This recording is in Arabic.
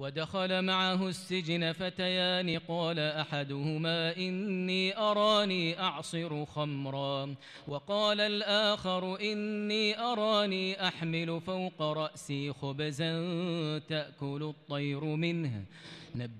ودخل معه السجن فتيان قال أحدهما إني أراني أعصر خمرا وقال الآخر إني أراني أحمل فوق رأسي خبزا تأكل الطير منه